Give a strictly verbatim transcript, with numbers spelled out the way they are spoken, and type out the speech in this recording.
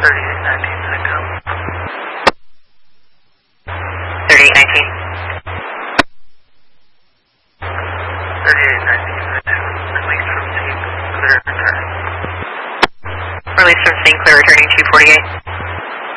thirty-eight nineteen, Echo. thirty-eight nineteen. thirty-eight nineteen, Echo. Release from team, clear return. Release from scene, clear returning two forty-eight.